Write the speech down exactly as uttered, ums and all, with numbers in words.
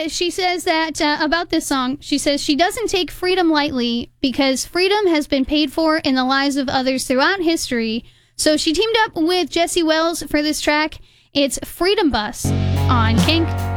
And she says that uh, about this song, she says she doesn't take freedom lightly because freedom has been paid for in the lives of others throughout history. So she teamed up with Jesse Wells for this track. It's Freedom Bus on Kink.